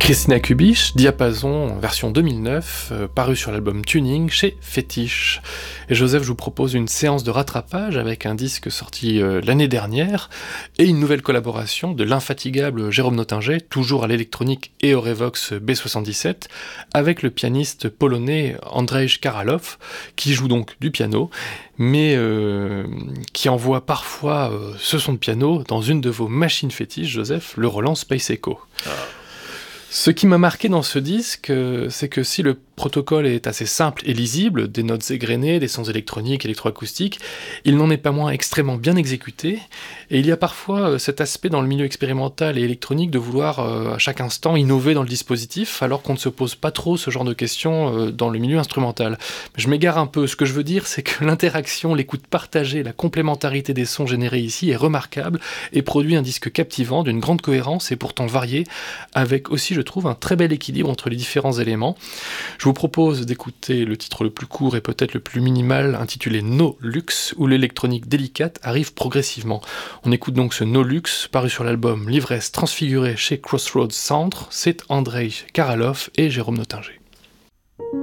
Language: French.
Christina Kubich, Diapason, version 2009, paru sur l'album Tuning chez Fétiche. Et Joseph, je vous propose une séance de rattrapage avec un disque sorti l'année dernière et une nouvelle collaboration de l'infatigable Jérôme Nottinger, toujours à l'électronique et au Revox B77, avec le pianiste polonais Andrzej Karaloff, qui joue donc du piano, mais qui envoie parfois ce son de piano dans une de vos machines fétiches, Joseph, le Roland Space Echo. Ce qui m'a marqué dans ce disque, c'est que si le protocole est assez simple et lisible, des notes égrenées, des sons électroniques, électroacoustiques, il n'en est pas moins extrêmement bien exécuté, et il y a parfois cet aspect dans le milieu expérimental et électronique de vouloir à chaque instant innover dans le dispositif, alors qu'on ne se pose pas trop ce genre de questions dans le milieu instrumental. Je m'égare un peu, ce que je veux dire, c'est que l'interaction, l'écoute partagée, la complémentarité des sons générés ici est remarquable, et produit un disque captivant, d'une grande cohérence et pourtant varié, avec aussi, je trouve, un très bel équilibre entre les différents éléments. Je vous propose d'écouter le titre le plus court et peut-être le plus minimal, intitulé No Luxe, où l'électronique délicate arrive progressivement. On écoute donc ce No Luxe, paru sur l'album L'ivresse transfigurée chez Crossroads Centre. C'est Andrzej Karaloff et Jérôme Nottinger.